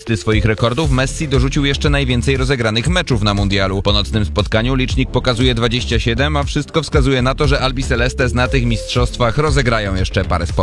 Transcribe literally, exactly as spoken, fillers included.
listy swoich rekordów Messi dorzucił jeszcze najwięcej rozegranych meczów na mundialu. Po nocnym spotkaniu licznik pokazuje dwadzieścia siedem, a wszystko wskazuje na to, że Albicelestes na tych mistrzostwach rozegrają jeszcze parę spotkań.